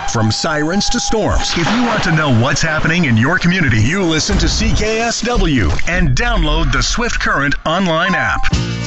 From sirens to storms, if you want to know what's happening in your community, you listen to CKSW and download the Swift Current online app.